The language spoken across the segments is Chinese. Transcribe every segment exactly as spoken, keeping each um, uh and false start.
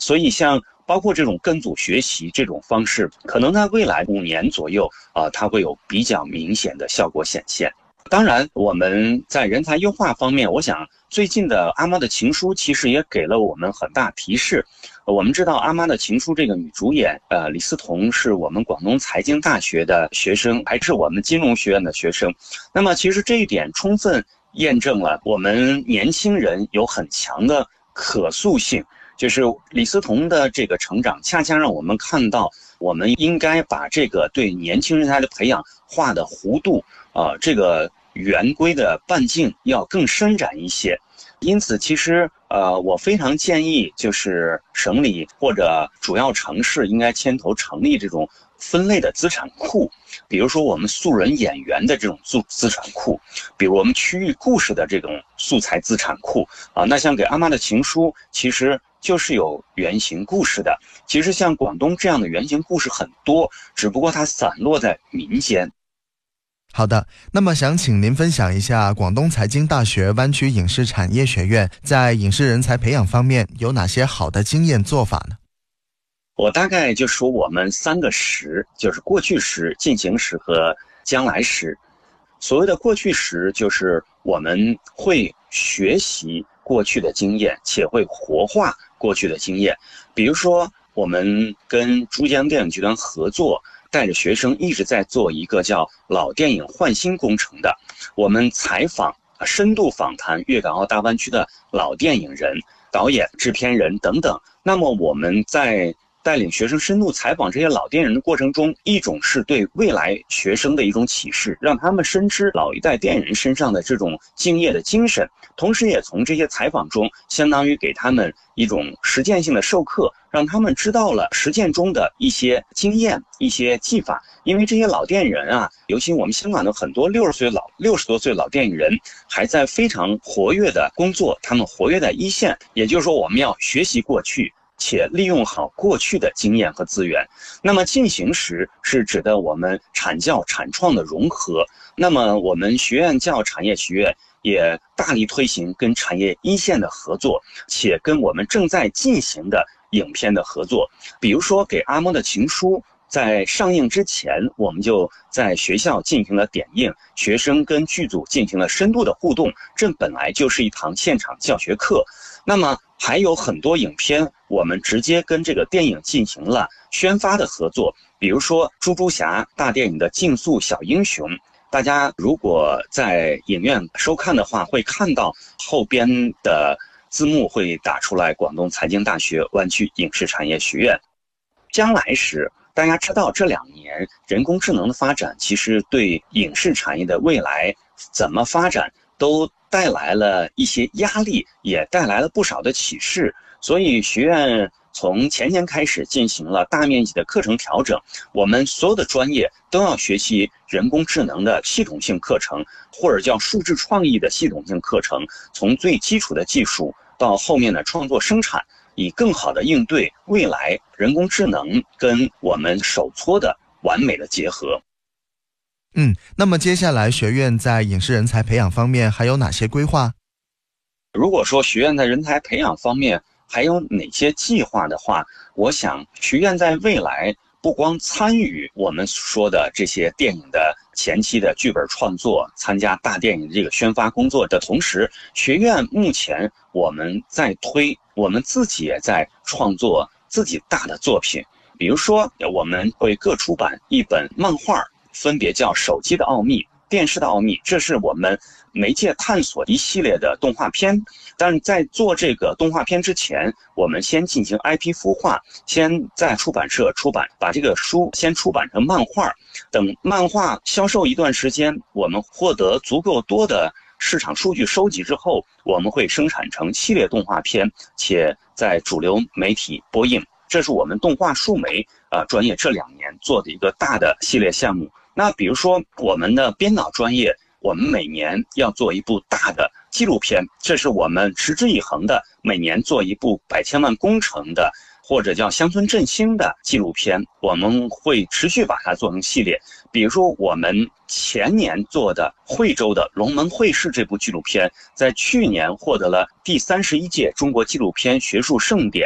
所以像包括这种跟组学习这种方式，可能在未来五年左右啊、呃，它会有比较明显的效果显现。当然，我们在人才优化方面，我想最近的《阿妈的情书》其实也给了我们很大提示。我们知道《阿妈的情书》这个女主演，呃，李思彤是我们广东财经大学的学生，还是我们金融学院的学生。那么，其实这一点充分验证了我们年轻人有很强的可塑性。就是李思彤的这个成长，恰恰让我们看到，我们应该把这个对年轻人才的培养画的弧度，呃，这个圆规的半径要更伸展一些。因此，其实呃，我非常建议，就是省里或者主要城市应该牵头成立这种分类的资产库，比如说我们素人演员的这种资资产库，比如我们区域故事的这种素材资产库啊。那像给阿妈的情书，其实就是有原型故事的。其实像广东这样的原型故事很多，只不过它散落在民间。 好的，那么想请您分享一下广东财经大学湾区影视产业学院在影视人才培养方面有哪些好的经验做法呢？ 我大概就说我们三个时，就是过去时、进行时和将来时。所谓的过去时，就是我们会学习过去的经验，且会活化过去的经验。比如说，我们跟珠江电影集团合作，带着学生一直在做一个叫老电影焕新工程的，我们采访、深度访谈粤港澳大湾区的老电影人、导演、制片人等等。那么我们在带领学生深度采访这些老电影人的过程中，一种是对未来学生的一种启示，让他们深知老一代电影人身上的这种敬业的精神，同时也从这些采访中相当于给他们一种实践性的授课，让他们知道了实践中的一些经验、一些技法。因为这些老电影人啊，尤其我们香港的很多六十岁老六十多岁老电影人还在非常活跃的工作，他们活跃在一线。也就是说，我们要学习过去，且利用好过去的经验和资源。那么进行时是指的我们产教产创的融合。那么我们学院教产业学院也大力推行跟产业一线的合作，且跟我们正在进行的影片的合作。比如说给阿妈的情书，在上映之前，我们就在学校进行了点映，学生跟剧组进行了深度的互动，这本来就是一堂现场教学课。那么还有很多影片，我们直接跟这个电影进行了宣发的合作，比如说猪猪侠大电影的竞速小英雄，大家如果在影院收看的话，会看到后边的字幕会打出来广东财经大学湾区影视产业学院。将来时，大家知道这两年人工智能的发展，其实对影视产业的未来怎么发展都带来了一些压力，也带来了不少的启示。所以学院从前年开始进行了大面积的课程调整，我们所有的专业都要学习人工智能的系统性课程，或者叫数字创意的系统性课程，从最基础的技术到后面的创作生产，以更好的应对未来人工智能跟我们手搓的完美的结合。 嗯，那么接下来学院在影视人才培养方面还有哪些规划？ 如果说学院在人才培养方面还有哪些计划的话，我想学院在未来不光参与我们说的这些电影的前期的剧本创作，参加大电影这个宣发工作的同时，学院目前我们在推，我们自己也在创作自己大的作品。比如说我们会各出版一本漫画，分别叫手机的奥秘、电视的奥秘，这是我们媒介探索一系列的动画片。但是在做这个动画片之前，我们先进行 I P 孵化，先在出版社出版，把这个书先出版成漫画。等漫画销售一段时间，我们获得足够多的市场数据收集之后，我们会生产成系列动画片，且在主流媒体播映。这是我们动画数媒呃专业这两年做的一个大的系列项目。那比如说我们的编导专业，我们每年要做一部大的纪录片，这是我们持之以恒的，每年做一部百千万工程的或者叫乡村振兴的纪录片，我们会持续把它做成系列。比如说我们前年做的惠州的龙门会试这部纪录片，在去年获得了第三十一届中国纪录片学术盛典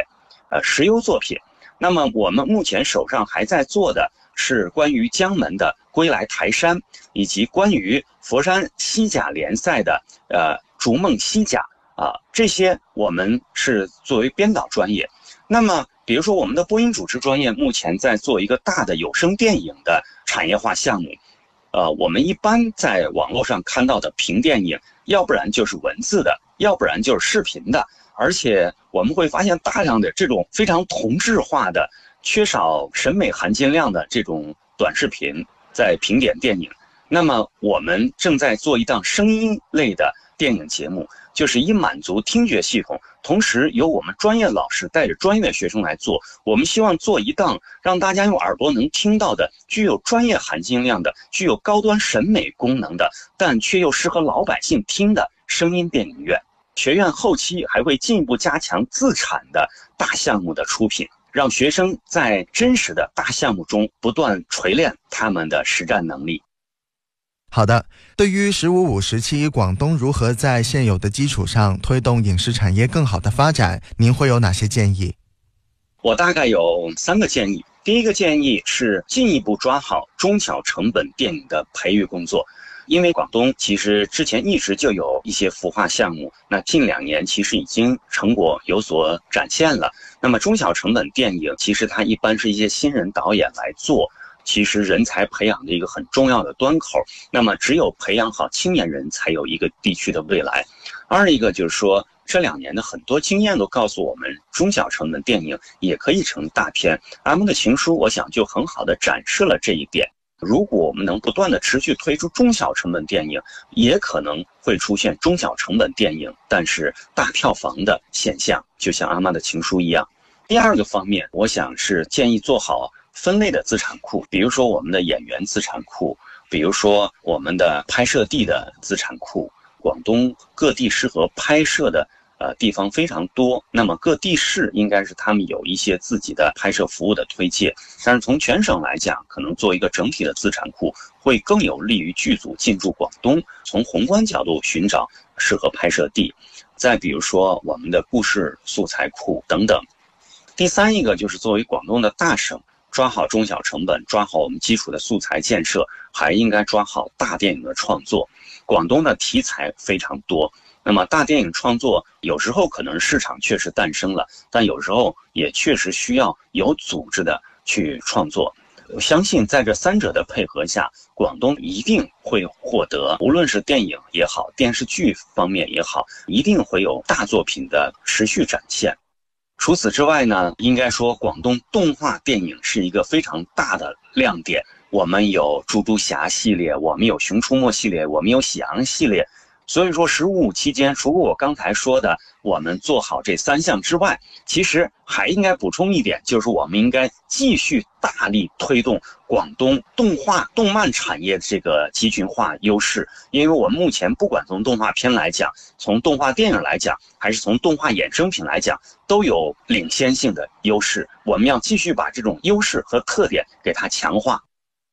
呃石油作品。那么我们目前手上还在做的是关于江门的归来台山，以及关于佛山西甲联赛的呃逐梦西甲啊、呃，这些我们是作为编导专业。那么比如说我们的播音主持专业目前在做一个大的有声电影的产业化项目。呃，我们一般在网络上看到的评电影，要不然就是文字的，要不然就是视频的，而且我们会发现大量的这种非常同质化的、缺少审美含金量的这种短视频在评点电影。那么我们正在做一档声音类的电影节目，就是以满足听觉系统，同时由我们专业老师带着专业的学生来做。我们希望做一档让大家用耳朵能听到的、具有专业含金量的、具有高端审美功能的，但却又适合老百姓听的声音电影院。学院后期还会进一步加强自产的大项目的出品，让学生在真实的大项目中不断锤炼他们的实战能力。 好的，对于十五五时期广东如何在现有的基础上推动影视产业更好的发展，您会有哪些建议？ 我大概有三个建议。第一个建议是进一步抓好中小成本电影的培育工作。因为广东其实之前一直就有一些孵化项目，那近两年其实已经成果有所展现了。那么中小成本电影其实它一般是一些新人导演来做，其实人才培养的一个很重要的端口。那么只有培养好青年人，才有一个地区的未来。二一个就是说，这两年的很多经验都告诉我们，中小成本电影也可以成大片。阿蒙的情书，我想就很好的展示了这一点。如果我们能不断的持续推出中小成本电影，也可能会出现中小成本电影但是大票房的现象，就像阿妈的情书一样。第二个方面，我想是建议做好分类的资产库，比如说我们的演员资产库，比如说我们的拍摄地的资产库。广东各地适合拍摄的呃地方非常多，那么各地市应该是他们有一些自己的拍摄服务的推介，但是从全省来讲，可能做一个整体的资产库会更有利于剧组进驻广东，从宏观角度寻找适合拍摄地。再比如说我们的故事素材库等等。第三一个就是作为广东的大省，抓好中小成本，抓好我们基础的素材建设，还应该抓好大电影的创作。广东的题材非常多，那么大电影创作有时候可能市场确实诞生了，但有时候也确实需要有组织的去创作。我相信在这三者的配合下，广东一定会获得，无论是电影也好，电视剧方面也好，一定会有大作品的持续展现。除此之外呢，应该说广东动画电影是一个非常大的亮点。我们有猪猪侠系列，我们有熊出没系列，我们有喜羊系列。所以说十五五期间，除了我刚才说的我们做好这三项之外，其实还应该补充一点，就是我们应该继续大力推动广东动画动漫产业的这个集群化优势。因为我们目前不管从动画片来讲，从动画电影来讲，还是从动画衍生品来讲，都有领先性的优势。我们要继续把这种优势和特点给它强化。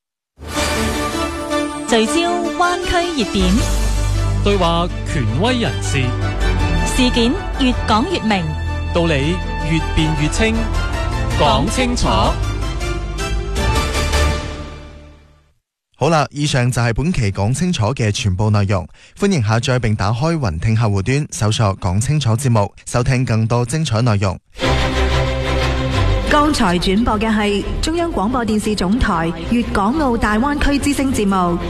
聚焦灣區熱點， 對話權威人士， 事件越講越明， 道理越辯越清，講清楚。 好啦，以上就係本期講清楚嘅全部內容。歡迎下載並打開雲聽客戶端，搜索講清楚節目，收聽更多精彩內容。 剛才轉播嘅係中央廣播電視總台粵港澳大灣區之聲節目。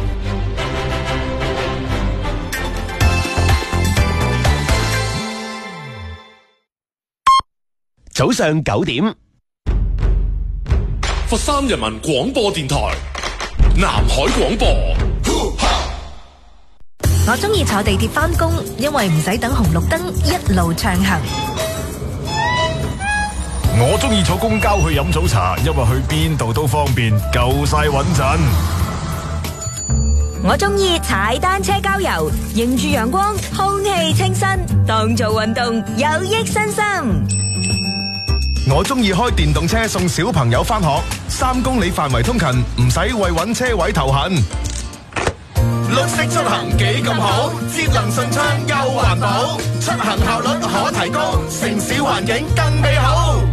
早上九點， 佛山人民廣播電台南海廣播。 我中意坐地鐵返工，因為唔使等紅綠燈，一路暢行。 我中意坐公交去飲早茶，因為去邊度都方便，夠晒穩陣。 我中意踩單車郊遊，迎住陽光，空氣清新，當做運動有益身心。 我中意開電動車送小朋友返學，三公里範圍通勤，唔使為揾車位頭痕。 綠色出行幾咁好，節能順暢又環保，出行效率可提高，城市環境更美好。